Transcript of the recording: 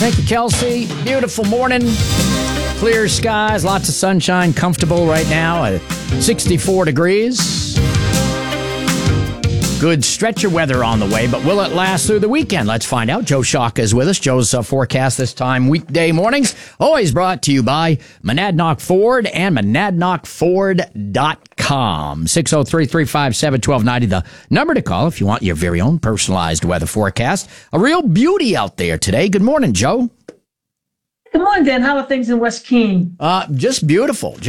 Thank you, Kelsey. Beautiful morning. Clear skies, lots of sunshine, comfortable right now at 64 degrees. Good stretcher weather on the way, but will it last through the weekend? Let's find out. Joe Shaka is with us. Joe's forecast this time weekday mornings. Always brought to you by Monadnock Ford and MonadnockFord.com. 603-357-1290, the number to call if you want your very own personalized weather forecast. A real beauty out there today. Good morning, Joe. Good morning, Dan. How are things in West Keene? Just beautiful.